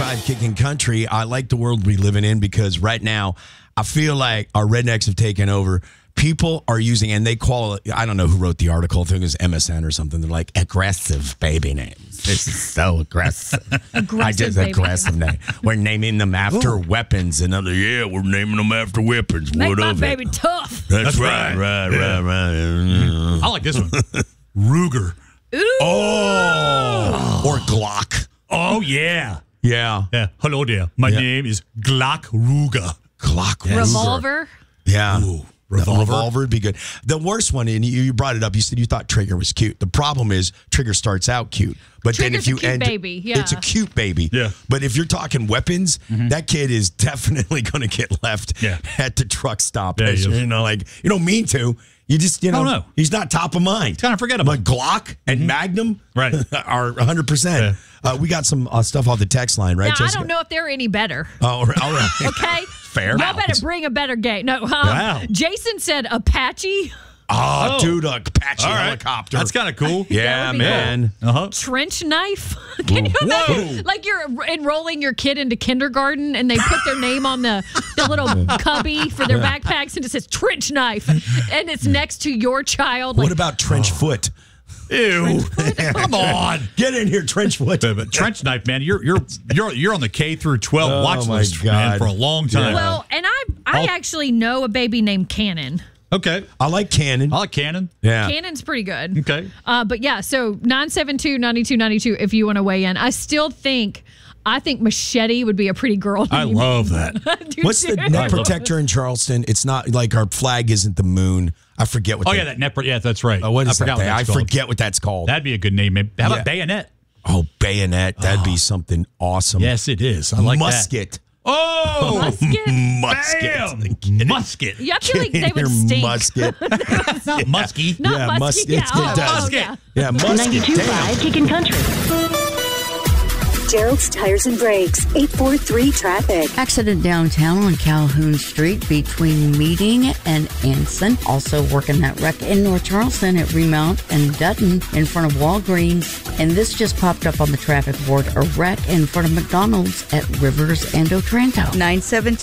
5 Kicking Country. I like the world we living in because right now I feel like our rednecks have taken over. People are using, and they call it, I don't know who wrote the article. I think it was MSN or something. They're like, aggressive baby names. This is so aggressive. Aggressive name. We're naming them after weapons. And other, we're naming them after weapons. Make what my of baby it? tough. That's right. Right. I like this one. Ruger. Ooh. Oh. Or Glock. Oh, yeah. Yeah. Hello there. My name is Glock Ruger. Glock Ruger. Revolver. Yeah. Ooh. Revolver would be good. The worst one, and you brought it up, you said you thought Trigger was cute. The problem is Trigger starts out cute. But Trigger's then if you a cute end baby, yeah. It's a cute baby. Yeah. But if you're talking weapons, that kid is definitely going to get left at the truck stop. Yeah, You know, like, you don't mean to. You just, you know, no. He's not top of mind. Kind of forgettable. But Glock and Magnum Right. are 100%. We got some stuff off the text line, right, Now, Jessica? I don't know if they're any better. Oh, all right. Okay? Fair. Y'all better bring a better game. No, Wow. Jason said Apache, Oh, dude, a Apache All right. helicopter. That's kind of cool. Yeah, would be man. trench knife. Can you imagine? Like you're enrolling your kid into kindergarten and they put their name on the little cubby for their backpacks and it says trench knife. And it's next to your child. What Like, about trench foot? Ew. Come on. Get in here, trench foot. But trench knife, man, you're on the K through 12 watch my list, God. man, for a long time. well, and I actually know a baby named Cannon. Okay. I like Cannon. I like Cannon. Yeah. Cannon's pretty good. Okay. But yeah, so 972-9292 if you want to weigh in. I think Machete would be a pretty girl name. I love that. What's the neck protector in Charleston? It's not like our flag isn't the moon. I forget what. Oh, yeah, that net. Yeah, that's right. What is I forgot that? what I that's called. forget what that's called. That'd be a good name. Maybe. How about Bayonet? Oh, bayonet. That'd be something awesome. Yes, it is. I like Musket. that. Oh, Musket. Musket. bam! Musket. Yeah, I feel like they would Your stink. Musket. It's not musky. Not Yeah, musky. musket. Yeah, It does. Musket. yeah. Yeah, musket. 92.5 Kicking Country. Gerald's Tires and Brakes, 843 traffic. Accident downtown on Calhoun Street between Meeting and Anson. Also working that wreck in North Charleston at Remount and Dutton in front of Walgreens. And this just popped up on the traffic board. A wreck in front of McDonald's at Rivers and Otranto. 972